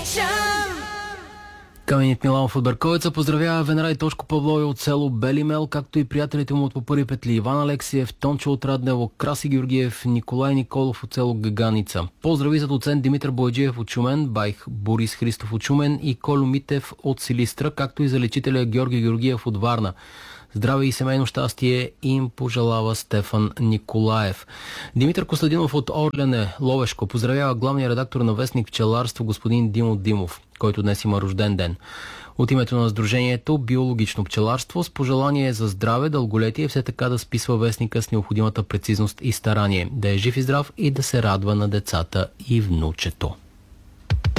Каменит Миланов от Берковица поздравява Венера и Тошко Павлови от село Белимел, както и приятелите му от Попъри петли: Иван Алексиев, Тончо от Раднево, Краси Георгиев, Николай Николов от село Гаганица. Поздрави за доцент Димитър Бойджиев от Шумен, Байх Борис Христов от Шумен и Колю Митев от Силистра, както и за лечителя Георги Георгиев от Варна. Здраве и семейно щастие им пожелава Стефан Николаев. Димитър Костадинов от Орляне, Ловешко, поздравява главния редактор на вестник Пчеларство господин Димо Димов, който днес има рожден ден. От името на Сдружението Биологично пчеларство с пожелание за здраве, дълголетие, все така да списва вестника с необходимата прецизност и старание, да е жив и здрав и да се радва на децата и внучето.